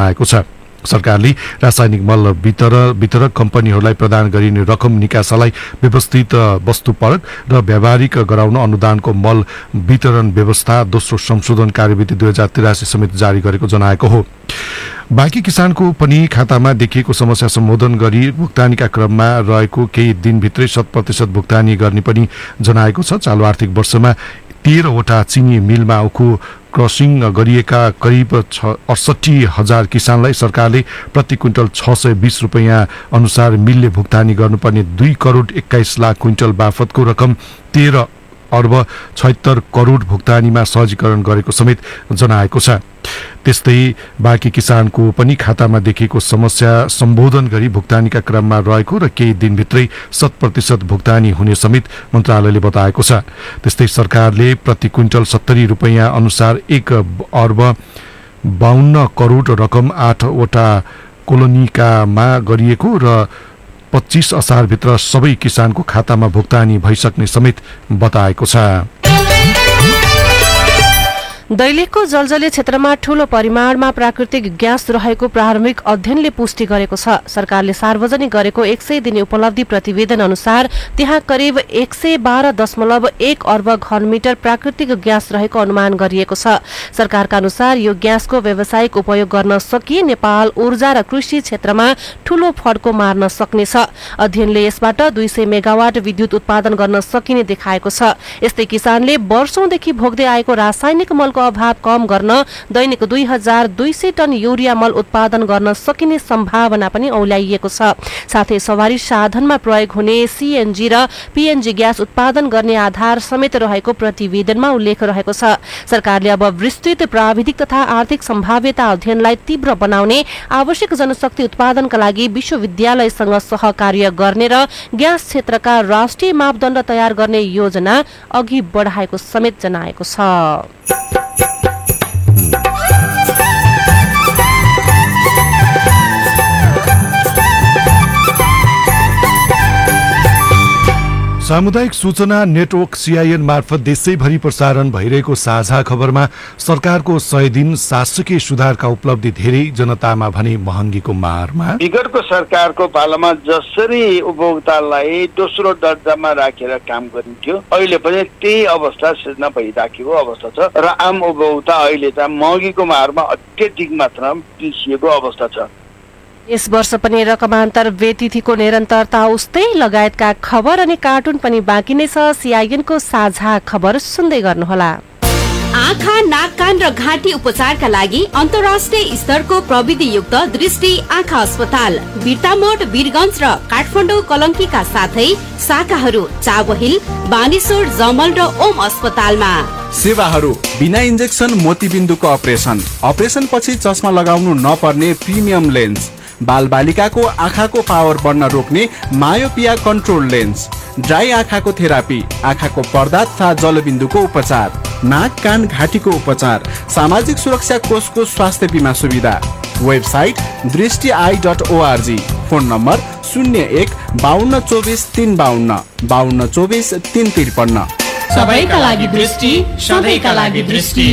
जनाएको छ। सरकारले रासायनिक मल वितरक कम्पनीहरूलाई प्रदान गरिने रकम निकासालाई व्यवस्थित वस्तुपरक र व्यावहारिक गराउन अनुदानको मल वितरण व्यवस्था दोस्रो संशोधन कार्यविधि 2083 समेत जारी गरेको जनाएको हो। बाँकी किसानको पनि खातामा देखिएको समस्या सम्बोधन गरी भुक्तानीका क्रममा रहेको केही दिनभित्रै 100% भुक्तानी गर्ने पनि जनाएको छ। चालु आर्थिक वर्षमा 13वटा चिनी मिलमा उखु क्रसिङ गरिएका करिब 68,000 किसानलाई सरकारले प्रति क्विन्टल 620 रुपैयाँ अनुसार मिलले भुक्तानी गर्नुपर्ने 2 करोड 21 लाख क्विन्टल बापतको रकम 13 अर्ब 76 करोड भुक्तानीमा सहजीकरण गरेको समेत जनाएको छ। त्यस्तै बाँकी किसानको पनि खातामा देखिएको समस्या सम्बोधन गरी भुक्तानीका क्रममा रहेको र केही दिनभित्रै 100% भुक्तानी हुने समेत मन्त्रालयले बताएको छ। त्यस्तै सरकारले प्रति क्विन्टल 70 रुपैयाँ अनुसार 1 अर्ब 52 करोड रकम 8वटा कोलोनीकामा गरिएको र 25 असारभित्र सबै किसानको खातामा भुक्तानी भइसक्ने समेत बताएको छ। दैलेखको जलजले क्षेत्रमा ठूलो परिमाणमा प्राकृतिक ग्यास रहेको प्रारम्भिक अध्ययनले पुष्टि गरेको छ। सरकारले सार्वजनिक गरेको 100 दिने उपलब्धि प्रतिवेदन अनुसार त्यहाँ करिब 112.1 अर्ब घनमिटर प्राकृतिक ग्यास रहेको अनुमान गरिएको छ। सरकारका अनुसार यो ग्यासको व्यावसायिक उपयोग गर्न सकिए नेपाल ऊर्जा र कृषि क्षेत्रमा ठूलो फड्को मार्न सक्नेछ। अध्ययनले यसबाट 200 मेगावाट विद्युत उत्पादन गर्न सकिने देखाएको छ। यस्तै किसानले वर्षौंदेखि भोग्दै आएको रासायनिक मलको अभाव कम गर्न दैनिक 2200 टन युरिया मल उत्पादन गर्न सकिने सम्भावना पनि औल्याइएको छ। साथै सवारी साधनमा प्रयोग हुने सीएनजी र पीएनजी ग्यास उत्पादन गर्ने आधार समेत रहेको प्रतिवेदनमा उल्लेख रहेको छ। सरकारले अब विस्तृत प्राविधिक तथा आर्थिक सम्भाव्यता अध्ययनलाई तीव्र बनाउने, आवश्यक जनशक्ति उत्पादनका लागि विश्वविद्यालयसँग सहकार्य गर्ने र ग्यास क्षेत्रका राष्ट्रिय मापदण्ड तयार गर्ने योजना अघि बढाएको समेत जनाएको छ। सामुदायिक सूचना नेटवर्क सीआईएन मार्फत देशैभरि प्रसारण भइरहेको साझा खबरमा सरकारको 100 दिन शासकीय सुधारका उपलब्धि धेरै, जनतामा भने महँगीको मारमा। विगतको सरकारको पालामा जसरी उपभोक्तालाई दोस्रो दर्जामा राखेर काम गरिन्थ्यो, अहिले पनि त्यही अवस्था सृजना भइराखेको अवस्था छ र आम उपभोक्ता अहिले चाहिँ महँगीको मारमा अत्यधिक मात्रामा पिसिएको अवस्था छ। यस वर्ष पनि रकमान्तर व्यतिथिको निरन्तरता उस्तै लगायतका खबर अनि कार्टुन पनि बाँकी नै छ। सीआईएनको साझा खबर सुन्दै गर्नुहोला। आँखा, नाक, कान र घाँटी उपचारका लागि अन्तर्राष्ट्रिय स्तरको प्रविधियुक्त दृष्टि आँखा अस्पताल बिर्तामोड, वीरगञ्ज र काठमाडौँ कलङ्कीका साथै शाखाहरू चावहिल, बानेश्वर, जमल र ओम अस्पतालमा। सेवाहरू बिना इन्जेक्सन मोतीबिन्दुको अपरेसन पछि चस्मा लगाउनु नपर्ने प्रिमियम लेन्स, बालबालिकाको आँखाको पावर बढ्न रोक्ने मायोपिया कन्ट्रोल लेन्स, ड्राई आँखाको थेरापी, आँखाको पर्दा तथा जलबिन्दुको उपचार, नाक, कान, घाँटीको उपचार, सामाजिक सुरक्षा कोषको स्वास्थ्य बिमा सुविधा। Website दृष्टि.org, phone number 01 52 24 352 52 24 353। सबैका लागि दृष्टि, सधैँका लागि दृष्टि।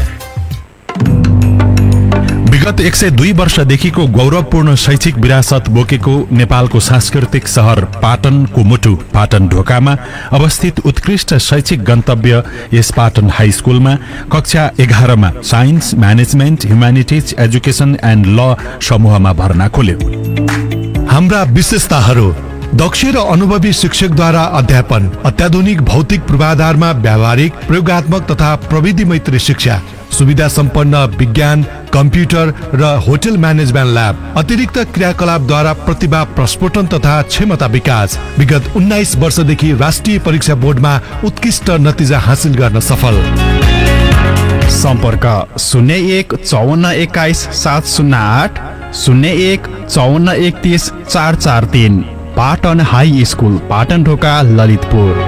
विगत 102 वर्षदेखिको गौरवपूर्ण शैक्षिक विरासत बोकेको नेपालको सांस्कृतिक शहर पाटनको मुटु पाटन ढोकामा अवस्थित उत्कृष्ट शैक्षिक गन्तव्य यस पाटन हाई स्कुलमा कक्षा 11 मा science, management, humanities, education and ल समूहमा भर्ना खोल्यो। हाम्रा विशेषताहरू: दक्ष र अनुभवी शिक्षकद्वारा अध्यापन, अत्याधुनिक भौतिक पूर्वाधारमा व्यावहारिक, प्रयोगात्मक तथा प्रविधि मैत्री शिक्षा, सुविधा सम्पन्न विज्ञान, कम्प्युटर र होटल म्यानेजमेन्ट ल्याब, अतिरिक्त क्रियाकलापद्वारा प्रतिभा प्रस्फुटन तथा क्षमता विकास। विगत 19 वर्षदेखि राष्ट्रिय परीक्षा बोर्डमा उत्कृष्ट नतिजा हासिल गर्न सफल। सम्पर्क 01 54 21 708 01 54 31 443। पाटन हाई स्कुल, पाटन ढोका, ललितपुर।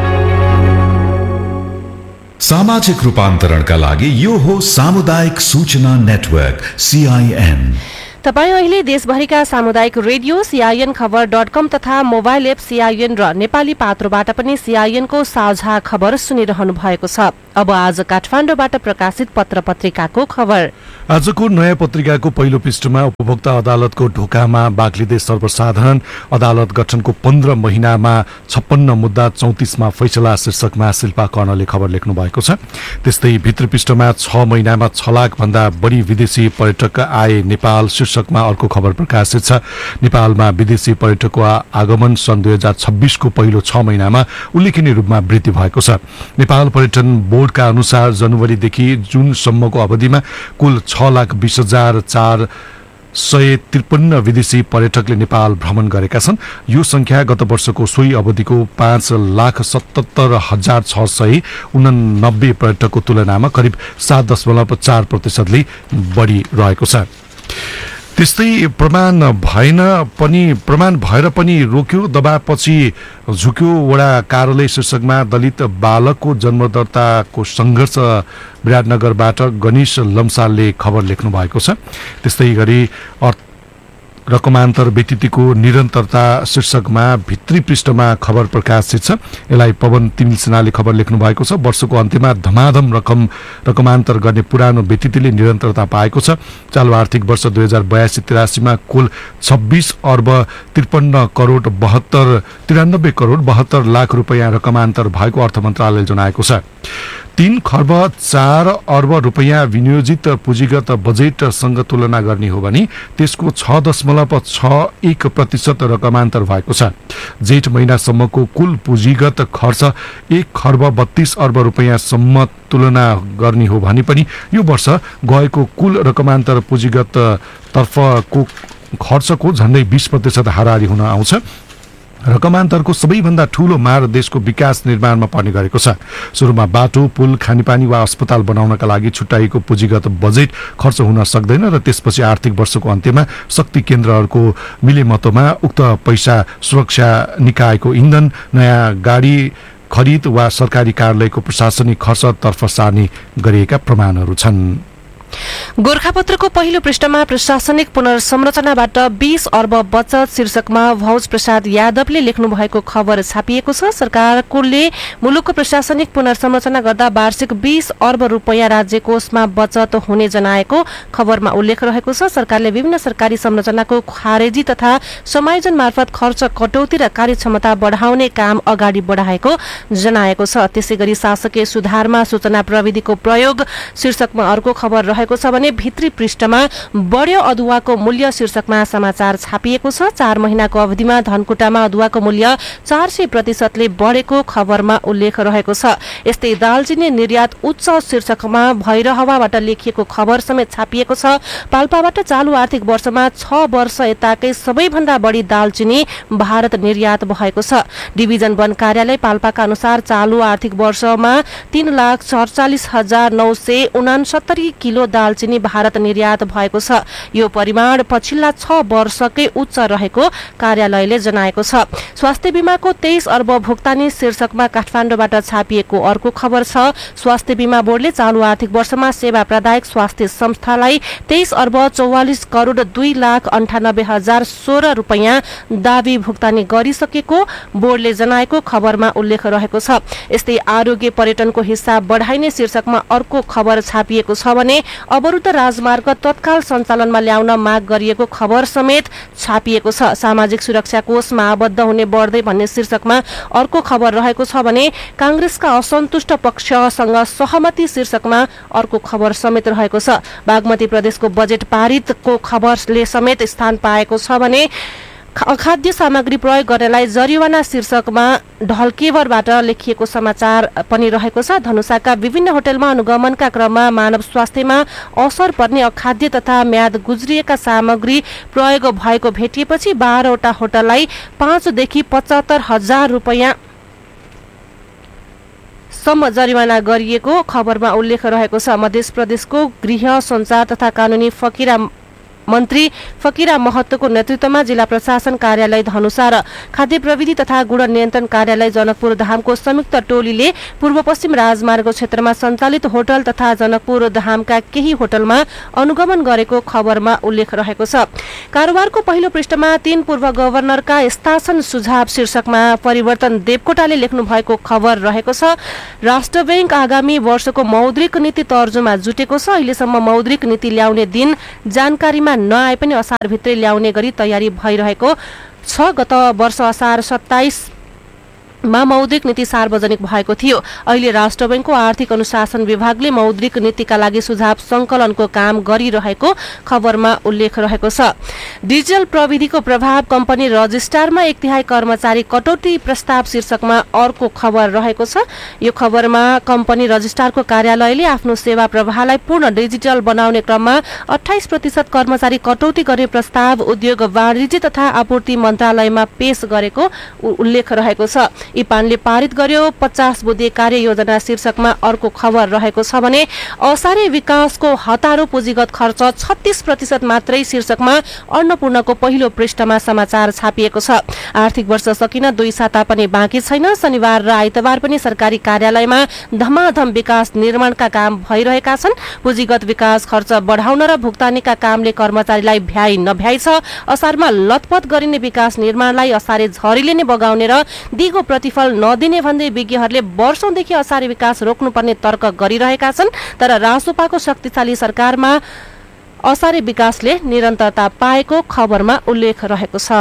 सामाजिक रूपान्तरणका लागि यो हो सामुदायिक सूचना नेटवर्क सीआईएन। तपाईँ अहिले देशभरिका सामुदायिक रेडियो CIN खबर.com तथा मोबाइल एप CIN र नेपाली पात्रोबाट पनि CIN को साझा खबर सुनिरहनु भएको छ। अब आज काठमाडौँबाट प्रकाशित पत्र पत्रिकाको खबर। आजको नयाँ पत्रिकाको पहिलो पृष्ठमा उपभोक्ता अदालतको ढोकामा बाक्लिँदै सर्वसाधारण अदालत गठनको 15 महिनामा 56 मुद्दा 34मा फैसला शीर्षकमा शिल्पा कर्णले खबर लेख्नु भएको छ। त्यस्तै भित्र पृष्ठमा 6 महिनामा 6 लाख भन्दा बढी विदेशी पर्यटक आए नेपाल शीर्षकमा अर्को खबर प्रकाशित छ। नेपालमा विदेशी पर्यटकको आगमन सन् 2026 को पहिलो 6 महिनामा उल्लेखनीय रूपमा वृद्धि भएको छ। नेपाल पर्यटन बोर्डका अनुसार जनवरीदेखि जुनसम्मको अवधिमा कुल 6,20,453 विदेशी पर्यटकले नेपाल भ्रमण गरेका छन्। यो संख्या गत वर्षको सोही अवधिको 5,77,689 पर्यटकको तुलनामा करिब 7.4% बढी रहेको छ। त्यस्तै प्रमाण भएर पनि रोक्यो, दबापछि झुक्यो वडा कार्यालय शीर्षकमा दलित बालकको जन्मदर्ताको संघर्ष विराटनगरबाट गणेश लम्सालले खबर लेख्नु भएको छ। त्यस्तै गरी रकमान्तर व्यतिथिको निरन्तरता शीर्षकमा भित्री पृष्ठमा खबर प्रकाशित छ। यसलाई पवन तिमिल सेनाले खबर लेख्नु भएको छ। वर्षको अन्त्यमा धमाधम रकमान्तर गर्ने पुरानो व्यतिथिले निरन्तरता पाएको छ। चालु आर्थिक वर्ष 2082-83 मा कुल 26 अर्ब 53 करोड 93 करोड 72 लाख रुपैयाँ रकमान्तर भएको अर्थ मन्त्रालयले जनाएको छ। 3 खर्ब 4 अर्ब रुपैयाँ विनियोजित पुँजीगत बजेटसँग तुलना गर्ने हो भने त्यसको 6.61% रकमान्तर भएको छ। जेठ महिनासम्मको कुल पुँजीगत खर्च 1 खर्ब 32 अर्ब रुपैयाँसम्म तुलना गर्ने हो भने पनि यो वर्ष गएको कुल रकमान्तर पुँजीगत तर्फको खर्चको झन्डै 20% हाराहारी हुन आउँछ। रकमान्तरको सबैभन्दा ठूलो मार देशको विकास निर्माणमा पर्ने गरेको छ। सुरुमा बाटो, पुल, खानेपानी वा अस्पताल बनाउनका लागि छुट्याइएको पुँजीगत बजेट खर्च हुन सक्दैन र त्यसपछि आर्थिक वर्षको अन्त्यमा शक्ति केन्द्रहरूको मिलेमतोमा उक्त पैसा सुरक्षा निकायको इन्धन, नयाँ गाडी खरिद वा सरकारी कार्यालयको प्रशासनिक खर्चतर्फ सार्ने गरिएका प्रमाणहरू छन्। गोरखापत्रको पहिलो पृष्ठमा प्रशासनिक पुनर्संरचनाबाट 20 अर्ब बचत शीर्षकमा भौज प्रसाद यादवले लेख्नु भएको खबर छापिएको छ। सरकारले मुलुकको प्रशासनिक पुनर्संरचना गर्दा वार्षिक 20 अर्ब रुपैयाँ राज्य कोषमा बचत हुने जनाएको खबरमा उल्लेख रहेको छ। सरकारले विभिन्न सरकारी संरचनाको खारेजी तथा समायोजन मार्फत खर्च कटौती र कार्यक्षमता बढाउने काम अगाडि बढाएको जनाएको छ। त्यसैगरी शासकीय सुधारमा सूचना प्रविधिको प्रयोग शीर्षकमा अर्को खबर रहेको छ भने भित्री पृष्ठमा बढ्यो अदुवाको मूल्य शीर्षकमा समाचार छापिएको छ। 4 महिनाको अवधिमा धनकुटामा अदुवाको मूल्य 400% बढेको खबरमा उल्लेख रहेको छ। यस्तै दालचिनी निर्यात उच्च शीर्षकमा भैरहवाबाट लेखिएको खबर समेत छापिएको छ। पाल्पाबाट चालु आर्थिक वर्षमा 6 वर्ष यताकै सबैभन्दा बढी दालचिनी भारत निर्यात भएको छ। डिभिजन वन कार्यालय पाल्पाका अनुसार चालु आर्थिक वर्षमा 3,47,969 किलो दालचिनी भारत निर्यात भएको छ। यो परिमाण पछिल्ला 6 वर्षकै उच्च रहेको कार्यालयले जनाएको छ। स्वास्थ्य बीमाको 23 अर्ब भुक्तानी शीर्षकमा काठमाडौँबाट छापिएको अर्को खबर छ। स्वास्थ्य बीमा बोर्डले चालु आर्थिक वर्षमा सेवा प्रदायक स्वास्थ्य संस्थालाई 23 अर्ब 44 करोड 2,98,016 रुपैयाँ दाबी भुक्तानी गरिसकेको बोर्डले जनाएको खबरमा उल्लेख रहेको छ। यस्तै आरोग्य पर्यटनको हिस्सा बढाइने शीर्षकमा अर्को खबर छापिएको छ भने अवरुद्ध राजमार्ग तत्काल सञ्चालनमा ल्याउन माग गरिएको खबर समेत छापिएको छ। सामाजिक सुरक्षा कोषमा आबद्ध हुने बढ्दै भन्ने शीर्षकमा अर्को खबर रहेको छ भने कांग्रेसका असन्तुष्ट पक्षसँग सहमति शीर्षकमा अर्को खबर समेत रहेको छ। बागमती प्रदेशको बजेट पारितको खबरले समेत स्थान पाएको छ भने अखाद्य सामग्री प्रयोग गर्नेलाई जरिवाना शीर्षकमा ढल्केवरबाट लेखिएको समाचार पनि रहेको छ। धनुषाका विभिन्न होटलमा अनुगमनका क्रममा मानव स्वास्थ्यमा असर पर्ने अखाद्य तथा म्याद गुज्रिएका सामग्री प्रयोग भएको भेटिएपछि 12 वटा होटललाई 5 देखि 75,000 रुपैयाँ सम्म जरिवाना गरिएको खबरमा उल्लेख रहेको छ। मध्य प्रदेशको गृह संचार तथा कानूनी फकिरा मन्त्री फकिरा महतोको नेतृत्वमा जिल्ला प्रशासन कार्यालय धनुषा र खाद्य प्रविधि तथा गुण नियन्त्रण कार्यालय जनकपुर धामको संयुक्त टोलीले पूर्व पश्चिम राजमार्ग क्षेत्रमा सञ्चालित होटल तथा जनकपुर धामका केही होटलमा अनुगमन गरेको खबरमा उल्लेख रहेको छ। कारोबारको पहिलो पृष्ठमा 3 पूर्व गभर्नरका स्थासन सुझाव शीर्षकमा परिवर्तन देवकोटाले लेख्नु भएको खबर रहेको छ। राष्ट्र बैंक आगामी वर्षको मौद्रिक नीति तर्जुमा जुटेको छ। अहिलेसम्म मौद्रिक नीति ल्याउने दिन जानकारीमा नआए पनि असारभित्रै ल्याउने गरी तयारी भइरहेको छ। गत वर्ष असार 27 मा मौद्रिक नीति सार्वजनिक भएको थियो। अहिले राष्ट्र बैंकको आर्थिक अनुशासन विभागले मौद्रिक नीतिका लागि सुझाव संकलनको काम गरिरहेको खबरमा उल्लेख रहेको छ। डिजिटल प्रविधिको प्रभाव कम्पनी रजिस्ट्रारमा 1/3 कर्मचारी कटौती प्रस्ताव शीर्षकमा अर्को खबर रहेको छ। यो खबरमा कम्पनी रजिस्ट्रारको कार्यालयले आफ्नो सेवा प्रवाहलाई पूर्ण डिजिटल बनाउने क्रममा 28% कर्मचारी कटौती गर्ने प्रस्ताव उद्योग वाणिज्य तथा आपूर्ति मन्त्रालयमा पेश गरेको उल्लेख रहेको छ। इपानले पारित गर्यो। 50 बुँदे कार्य योजना शीर्षकमा अर्को खबर रहेको छ भने असारे विकासको हतारो पुँजीगत खर्च 36% मात्रै शीर्षकमा अन्नपूर्णको पहिलो पृष्ठमा समाचार छापिएको छ। आर्थिक वर्ष सकिन 2 साता पनि बाँकी छैन। शनिबार र आइतबार पनि सरकारी कार्यालयमा धमाधम विकास निर्माणका काम भइरहेका छन्। पुँजीगत विकास खर्च बढाउन र भुक्तानीका कामले कर्मचारीलाई भ्याइ नभ्याइ छ। असारमा लतपत गरिने विकास निर्माणलाई असारे झरीले नै बगाउने र दिगो प्रतिफल नदिने भन्दै विज्ञहरूले वर्षौंदेखि असारे विकास रोक्नुपर्ने तर्क गरिरहेका छन्। तर रासोपाको शक्तिशाली सरकारमा असारे विकासले निरन्तरता पाएको खबरमा उल्लेख रहेको छ।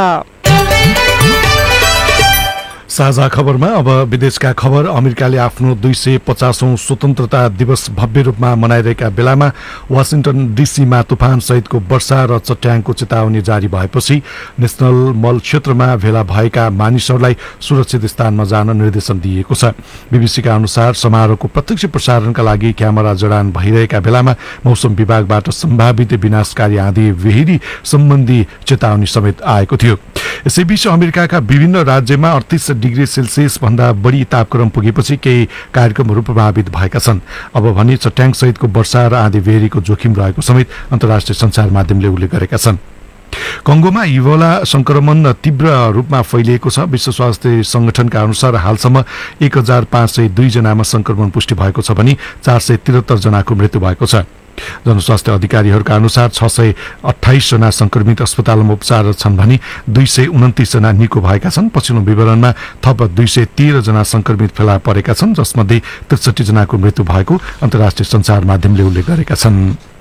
साझा खबरमा अब विदेशका खबर। अमेरिकाले आफ्नो 250औं स्वतन्त्रता दिवस भव्य रूपमा मनाइरहेका बेलामा वाशिंटन डीसीमा तुफान सहितको वर्षा र चट्याङको चेतावनी जारी भएपछि नेशनल मल क्षेत्रमा भेला भएका मानिसहरूलाई सुरक्षित स्थानमा जान निर्देशन दिएको छ। बीबीसीका अनुसार समारोहको प्रत्यक्ष प्रसारणका लागि क्यामेरा जडान भइरहेका बेलामा मौसम विभागबाट सम्भावित विनाशकारी आँधी बेहिरी सम्बन्धी चेतावनी समेत आएको थियो। यसैबीच अमेरिकाका विभिन्न राज्यमा 38 डिग्री सेल्सियस भन्दा बढी तापक्रम पुगेपछि केही कार्यक्रमहरू प्रभावित भएका छन्। अब भने चट्याङ सहितको वर्षा र आँधी बेहरीको जोखिम रहेको समेत अन्तर्राष्ट्रिय सञ्चार माध्यमले उल्लेख गरेका छन्। कंगोमा इबोला संक्रमण तीव्र रूपमा फैलिएको छ। विश्व स्वास्थ्य संगठनका अनुसार हालसम्म 1502 जनामा संक्रमण पुष्टि भएको छ भने 473 जनाको मृत्यु भएको छ। जनस्वास्थ्य अधिकारीहरूका अनुसार 628 जना संक्रमित अस्पतालमा उपचार छन् भने 229 जना निको भएका छन्। पछिल्लो विवरणमा थप 213 जना संक्रमित फेला परेका छन्, जसमध्ये 63 जनाको मृत्यु भएको अन्तर्राष्ट्रिय सञ्चार माध्यमले उल्लेख गरेका छन्।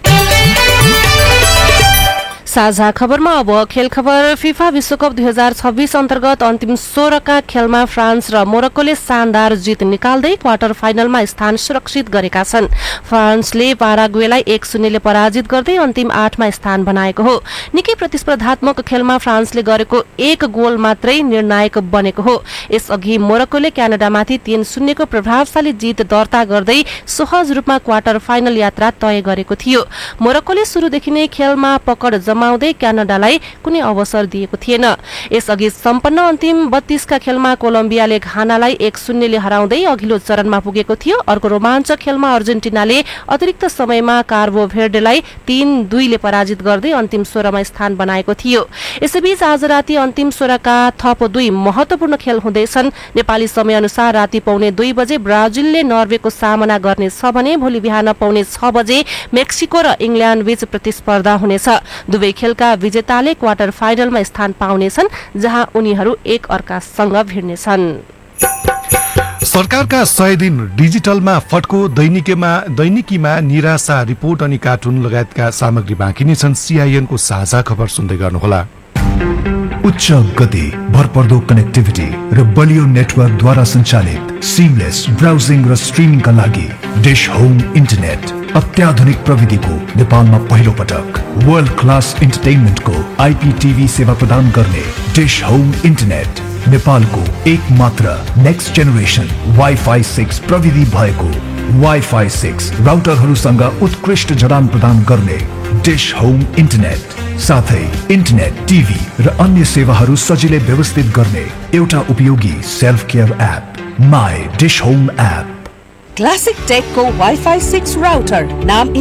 साझा खबरमा अब खेल खबर। फिफा विश्वकप 2026 अन्तर्गत अन्तिम 16 का खेलमा फ्रान्स र मोरक्कोले शानदार जित निकाल्दै क्वार्टर फाइनलमा स्थान सुरक्षित गरेका छन्। फ्रान्सले पाराग्वेलाई 1-0 ले पराजित गर्दै अन्तिम 8 मा स्थान बनाएको हो। निकै प्रतिस्पर्धात्मक खेलमा फ्रान्सले गरेको 1 गोल मात्रै निर्णायक बनेको हो। यसअघि मोरक्कोले क्यानाडामाथि 3-0 को प्रभावशाली जित दर्ता गर्दै सहज रूपमा क्वार्टर फाइनल यात्रा तय गरेको थियो। मोरक्कोले सुरुदेखि नै खेलमा पकड जमाउँदै क्यानाडालाई कुनै अवसर दिएको थिएन। यसअघि सम्पन्न अन्तिम 32 का खेलमा कोलम्बियाले घानालाई 1-0 ले हराउँदै अघिल्लो चरणमा पुगेको थियो। अर्को रोमाञ्चक खेलमा अर्जेन्टिनाले अतिरिक्त समयमा कार्बो भेर्डेलाई 3-2 ले पराजित गर्दै अन्तिम 16 मा स्थान बनाएको थियो। यसैबीच आज राति अन्तिम 16 का थप 2 महत्वपूर्ण खेल हुँदैछन्। नेपाली समयअनुसार राति 1:15 बजे ब्राजिलले नर्वेको सामना गर्नेछ भने भोलि बिहान 6:15 बजे मेक्सिको र इङ्ल्यान्ड बीच प्रतिस्पर्धा हुनेछ। दुवै खेलका विजेताले क्वार्टर फाइनलमा स्थान पाउनेछन्, जहाँ उनीहरू एक अर्कासँग भिड्नेछन्। सरकारका 100 दिन डिजिटलमा फड्को दैनिकीमा निराशा रिपोर्ट अनि कार्टुन लगायतका सामग्री बाँकी नै छन्। CIN को साझा खबर सुन्दै गर्नुहोला। उच्च गति, भरपर्दो कनेक्टिभिटी र बलियो नेटवर्कद्वारा सञ्चालित सिमलेस ब्राउजिङ र स्ट्रिमिङका लागि डिश होम इन्टरनेट अत्याधुनिक प्रविधिको नेपालमा पहिलो पटक वर्ल्ड क्लास इन्टरटेनमेन्टको IPTV सेवा प्रदान गर्ने डिश होम इन्टरनेट नेपालको एक मात्र नेक्स्ट जेनेरेसन वाइफाई 6 प्रविधि भएको वाइफाई 6 राउटरहरूसँग उत्कृष्ट जडान प्रदान गर्ने डिश होम इन्टरनेट साथै इन्टरनेट, टिभी र अन्य सेवाहरू सजिलै व्यवस्थित गर्ने एउटा उपयोगी self care app my dish home app. Classic take को वाइफाई 6 राउटर नाम 1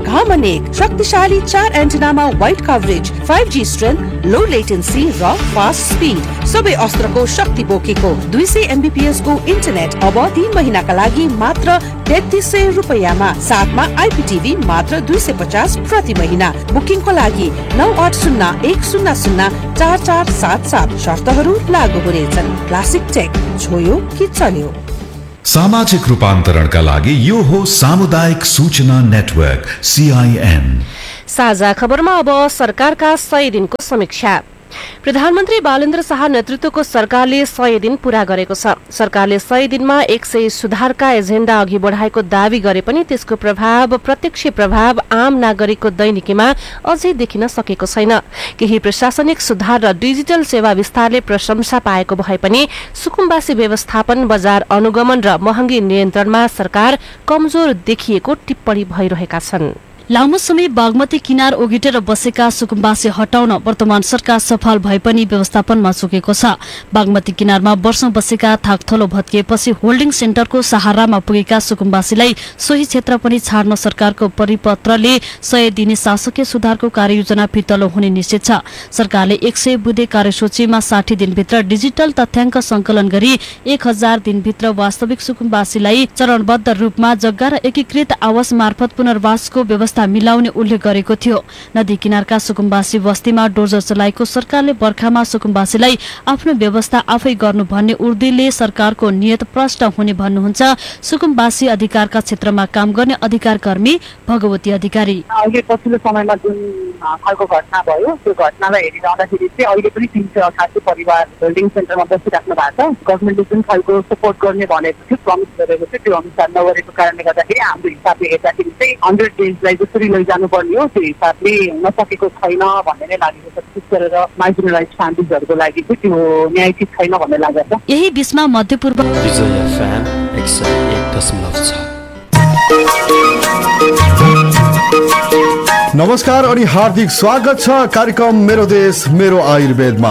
घाम अनेक शक्तिशाली 4 एन्टिनामा वाइड कभरेज 5G स्ट्रेन्थ लो लेटेन्सी र फास्ट स्पिड सबै अस्त्रको शक्ति बोकेको 200 MBPS को इन्टरनेट अब 3 महिनाका लागि मात्र 3300 रुपैयाँमा साथमा IPTV मात्र 250 प्रति महिना बुकिङको लागि 9801004477 शर्तहरू लागू हुनेछन् क्लासिक टेक छोयो कि चल्यो सामाजिक रूपान्तरणका लागि यो हो सामुदायिक सूचना नेटवर्क CIN। साझा खबरमा अब सरकारका 100 दिनको समीक्षा। प्रधानमन्त्री बालेन्द्र शाह नेतृत्वको सरकारले 100 दिन पूरा गरेको छ। सरकारले 100 दिनमा 100 सुधारका एजेन्डा अघि बढाएको दावी गरे पनि त्यसको प्रत्यक्ष प्रभाव आम नागरिकको दैनिकीमा अझै देखिन सकेको छैन। केही प्रशासनिक सुधार र डिजिटल सेवा विस्तारले प्रशंसा पाएको भए पनि सुकुम्बासी व्यवस्थापन, बजार अनुगमन र महँगी नियन्त्रणमा सरकार कमजोर देखिएको टिप्पणी भइरहेका छन्। लामो समय बागमती किनार ओगटेर बसेका सुकुम्बासी हटाउन वर्तमान सरकार सफल भए पनि व्यवस्थापनमा चुकेको छ। बागमती किनारमा वर्षौं बसेका थाकथलो भत्किएपछि होल्डिङ सेन्टरको सहारामा पुगेका सुकुम्बासीलाई सोही क्षेत्र पनि छाड्न सरकारको परिपत्रले 100 दिने शासकीय सुधारको कार्ययोजना फितलो हुने निश्चित छ। सरकारले 100 बुँदे कार्यसूचीमा 60 दिनभित्र डिजिटल तथ्याङ्क संकलन गरी 1000 दिनभित्र वास्तविक सुकुम्बासीलाई चरणबद्ध रूपमा जग्गा र एकीकृत आवास मार्फत पुनर्वासको व्यवस्था मिलाउने उल्लेख गरेको थियो। नदी किनारका सुकुम्बासी बस्तीमा डोजर चलाएको सरकारले बर्खामा सुकुम्बासीलाई आफ्नो व्यवस्था आफै गर्नु भन्ने उर्दीले सरकारको नियत प्रष्ट हुने भन्नुहुन्छ सुकुम्बासी अधिकारका क्षेत्रमा काम गर्ने अधिकार कर्मी भगवती अधिकारी। अहिले पछिल्लो समयमा जुन खालको घटना भयो त्यो घटनालाई हेरिरहँदाखेरि चाहिँ अहिले पनि 388 परिवार होल्डिङ सेन्टरमा बसिराख्नु भएको छ। गभर्मेन्टले जुन खालको सपोर्ट गर्ने भनेको थियो, प्रमिस गरेको थियो, त्यो अनुसार नगरेको कारणले गर्दाखेरि हाम्रो हिसाबले हेर्दाखेरि चाहिँ 100 डेजलाई जसरी लैजानु पर्ने हो त्यो हिसाबले हुन सकेको छैन भन्ने नै लागेको छ। विशेष गरेर माइग्रेन्ट फ्यामिलीजहरूको लागि चाहिँ त्यो न्यायिक छैन भन्ने लागेको छ। यही बीचमा मध्यपूर्व नमस्कार अनि हार्दिक स्वागत छ कार्यक्रम मेरो देश मेरो आयुर्वेदमा।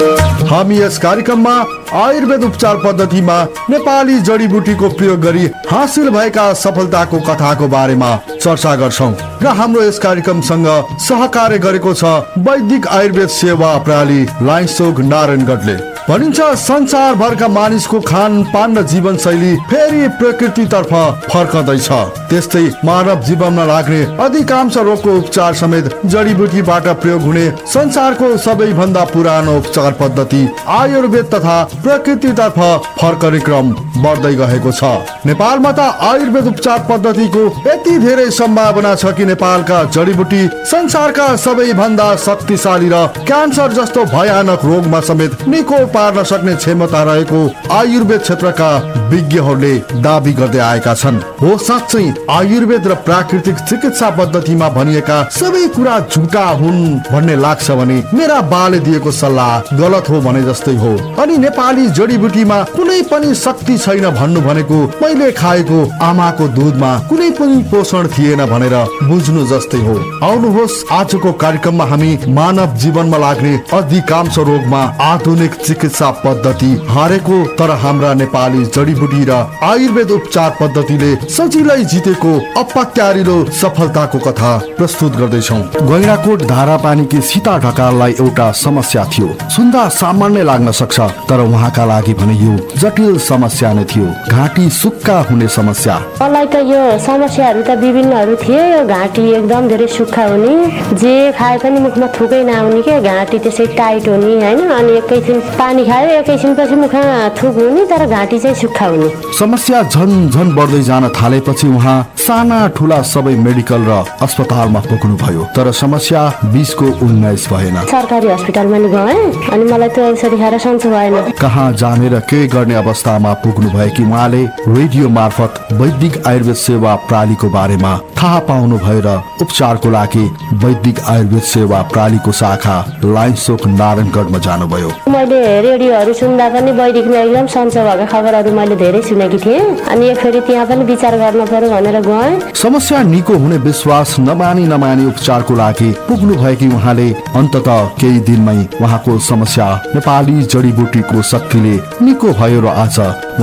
हामी यस कार्यक्रममा आयुर्वेद उपचार पद्धतिमा नेपाली जडीबुटीको प्रयोग गरी हासिल भएका सफलताको कथाको बारेमा चर्चा गर्छौं र हाम्रो यस कार्यक्रमसँग सहकार्य गरेको छ वैदिक आयुर्वेद सेवा प्रणाली लाइन्सोक नारायणगढले। भनिन्छ संसारभरका मानिसको खानपान र जीवनशैली फेरि प्रकृतितर्फ फर्कँदैछ। त्यस्तै मानव जीवनमा लाग्ने अधिकांश रोगको उपचार समेत जडीबुटीबाट प्रयोग हुने संसारको सबैभन्दा पुरानो उपचार पद्धति आयुर्वेद तथा प्रकृतितर्फ फर्कने क्रम बढ्दै गएको छ। नेपालमा त आयुर्वेद उपचार पद्धतिको यति धेरै सम्भावना छ कि नेपालका जडीबुटी संसारका सबैभन्दा शक्तिशाली र क्यान्सर जस्तो भयानक रोगमा समेत निको पार्न सक्ने क्षमता रहेको आयुर्वेद क्षेत्रका विज्ञहरूले दावी गर्दै आएका छन्। हो साँच्चै आयुर्वेद र प्राकृतिक चिकित्सा पद्धतिमा भनिएका सबै कुरा झुटा हुन् भन्ने लाग्छ भने मेरा बाले दिएको सल्लाह गलत हो भने जस्तै हो। अनि नेपाली जडीबुटीमा कुनै पनि शक्ति छैन भन्नु भनेको मैले खाएको आमाको दुधमा कुनै पनि पोषण थिएन भनेर बुझ्नु जस्तै हो। आउनुहोस् आजको कार्यक्रममा हामी मानव जीवनमा लाग्ने अधिकांश रोगमा आधुनिक चिकित्सा पद्धति हारेको तर हाम्रा नेपाली जडीबुटी र आयुर्वेद उपचार पद्धतिले सजिलै जितेको अपत्यारिलो सफलताको कथा प्रस्तुत गर्दैछौँ। गैंडाकोट धारापानीकी सीता ढकाललाई एउटा समस्या थियो। सुन्दा सामान्य लाग्न सक्छ तर उहाँका लागि भने यो जटिल समस्या नै थियो। घाँटी सुक्खा हुने समस्या। मलाई त यो समस्याहरू त विभिन्नहरू थिए। यो घाँटी एकदम धेरै सुक्खा हुने, जे खाए पनि मुखमा थुकै नआउने के, घाँटी त्यसै टाइट हुने हैन, अनि एकैछिन पानी खायो एकैछिनपछि मुखमा थुक हुने तर घाँटी चाहिँ सुक्खा हुने। समस्या झन झन बढ्दै जान थालेपछि उहाँ साना ठुला सबै मेडिकल र अस्पतालमा पुग्नु भयो तर समस्या 20 को 19 भएन। सरकारी अस्पतालमा नि गए अनि मलाई त्यो औषधि खाएर सन्चो भएन। कहाँ जाने र के गर्ने अवस्थामा पुग्नु भयो कि उहाँले रेडियो मार्फत वैदिक आयुर्वेद सेवा प्रणालीको बारेमा थाहा पाउनु भयो र उपचारको लागि वैदिक आयुर्वेद सेवा प्रणालीको शाखा लाइन्सोक नारायणगढमा जानुभयो। मैले रेडियोहरू सुन्दा पनि वैदिकमा एकदम सन्चो भएको खबरहरू मैले धेरै सुनेकी थिएँ अनि एकफेरि त्यहाँ पनि विचार गर्न पर्यो भनेर गएँ। समस्या निको हुने विश्वास नमानी उपचारको लागि पुग्नु भएकी उहाँले अन्ततः केही दिनमै उहाँको समस्या नेपाली जडीबुटीको शक्तिले निको भयो र आज उहाँ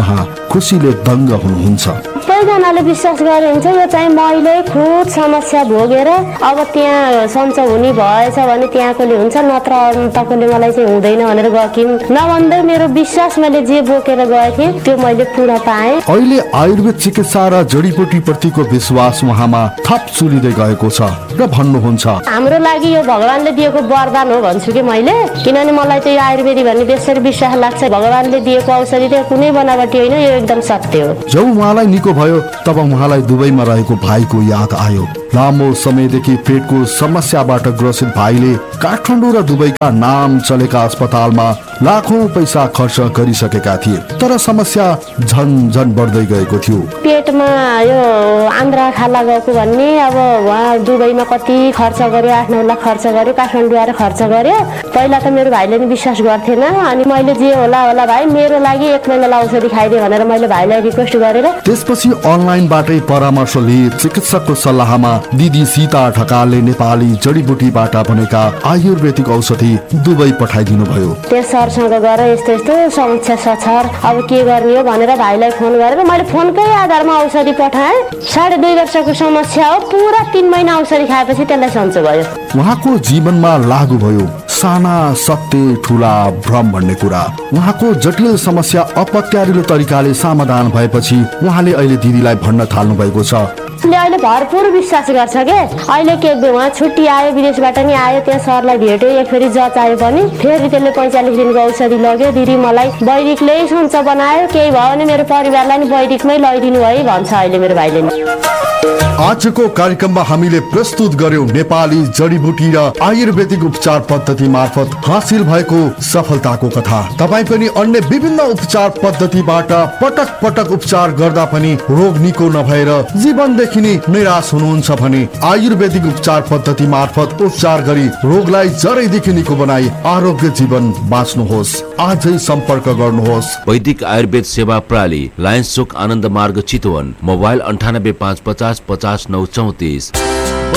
खुसीले दङ्ग हुनुहुन्छ। सबैजनाले विश्वास गरे हुन्छ यो चाहिँ मैले खुद समस्या भोगेर अब त्यहाँ सन्चो हुने भएछ भने त्यहाँकोले हुन्छ, नत्र तकोले मलाई चाहिँ हुँदैन भनेर गएकिन् नभन्दै मेरो विश्वास मैले जे बोकेर गएँ त्यो मैले पुरा पाएँ। अहिले आयुर्वेद चिकित्सा र जडीबुटी प्रतिको विश्वास उहाँमा थप चुलिँदै गएको छ र भन्नुहुन्छ, हाम्रो लागि यो भगवानले दिएको वरदान हो भन्छु कि मैले, किनभने मलाई चाहिँ आयुर्वेदिक भन्ने बेसरी विश्वास लाग्छ। भगवानले दिएको औषधि त कुनै बनावटी होइन, यो एकदम सत्य हो। जब उहाँलाई निको भयो तब उहाँलाई दुबईमा रहेको भाइको याद आयो। लामो समयदेखि पेटको समस्याबाट ग्रसित भाइले काठमाडौँ र दुबईका नाम चलेका अस्पतालमा लाखौं पैसा खर्च गरिसकेका थिए, तर समस्या झन झन बढ्दै गएको थियो। पेटमा यो आन्द्रा खाला गएको भन्ने, अब उहाँ दुबईमा कति खर्च गर्यो, 8-9 लाख खर्च गर्यो, काठमाडौँ आएर खर्च गर्यो। पहिला त मेरो भाइले नि विश्वास गर्थेन, अनि मैले जे होला भाइ मेरो लागि 1 महिनालाई औषधि खाइदिए भनेर मैले भाइलाई रिक्वेस्ट गरेर त्यसपछि अनलाइनबाटै परामर्श लिए चिकित्सकको सल्लाहमा दिदी सीता ढकालले नेपाली जडीबुटीबाट बनेका आयुर्वेदिक औषधि दुबई पठाइदिनु भयो। त्यस सरसँग गएर यस्तो यस्तो समस्या छ, अब के गर्ने हो भनेर भाइलाई फोन गरेर मैले फोनकै आधारमा औषधि पठाएँ। 2.5 वर्षको समस्या हो, पुरा 3 महिना औषधि खाएपछि त्यसलाई सन्चो भयो। उहाँको जीवनमा लागू भयो साना सत्य ठुला भ्रम भन्ने कुरा। उहाँको जटिल समस्या अपत्यारिलो तरिकाले समाधान भएपछि उहाँले अहिले दिदीलाई भन्न थाल्नु भएको छ। अहिले भरपुर विश्वास गर्छ के। अहिले के उहाँ छुट्टी आयो, विदेशबाट नि आयो, त्यहाँ सरलाई भेट्यो, एक फेरि जच आयो पनि फेरि त्यसले 45 दिनको औषधि लग्यो। दिदी मलाई वैदिकले सन्चो बनायो, केही भयो भने मेरो परिवारलाई नि वैदिकमै लैदिनु है भन्छ अहिले मेरो भाइले नि। आजको कार्यक्रममा हामीले प्रस्तुत गर्यौं नेपाली जडीबुटी र आयुर्वेदिक उपचार पद्धति मार्फत हासिल भएको सफलताको कथा। तपाई पनि अन्य विभिन्न उपचार पद्धतिबाट पटक पटक उपचार गर्दा पनि रोग निको नभएर जीवनदेखि नै निराश हुनुहुन्छ भने आयुर्वेदिक उपचार पद्धति मार्फत उपचार गरी रोगलाई जरैदेखि निको बनाई आरोग्य जीवन बाँच्नुहोस्। आजै सम्पर्क गर्नुहोस्। वैदिक आयुर्वेद सेवा प्रणाली, लायन्स चोक, आनन्द मार्ग, चितवन। मोबाइल 98 550 50 934।